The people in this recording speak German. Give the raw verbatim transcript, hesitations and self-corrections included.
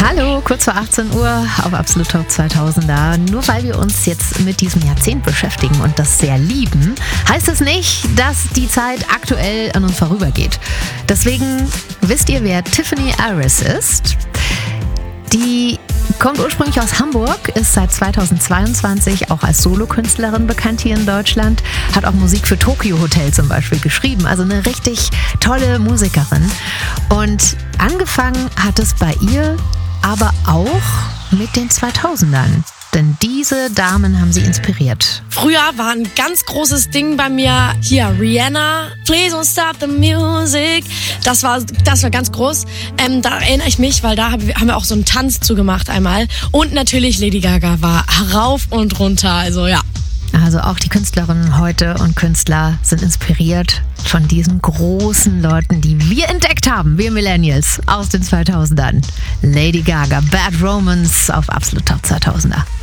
Hallo, kurz vor achtzehn Uhr auf Absolut Top zweitausender. Nur weil wir uns jetzt mit diesem Jahrzehnt beschäftigen und das sehr lieben, heißt es nicht, dass die Zeit aktuell an uns vorübergeht. Deswegen wisst ihr, wer Tiffany Haddish ist? Die kommt ursprünglich aus Hamburg, ist seit zweitausendzweiundzwanzig auch als Solokünstlerin bekannt hier in Deutschland, hat auch Musik für Tokyo Hotel zum Beispiel geschrieben, also eine richtig tolle Musikerin. Und angefangen hat es bei ihr aber auch mit den zweitausendern. Denn diese Damen haben sie inspiriert. Früher war ein ganz großes Ding bei mir hier Rihanna, Please Don't Stop the Music. Das war, das war ganz groß. Ähm, da erinnere ich mich, weil da haben wir auch so einen Tanz zugemacht einmal. Und natürlich Lady Gaga war rauf und runter. Also ja. Also auch die Künstlerinnen heute und Künstler sind inspiriert von diesen großen Leuten, die wir entdeckt haben, wir Millennials aus den zweitausendern. Lady Gaga, Bad Romance auf Absolut Top zweitausender.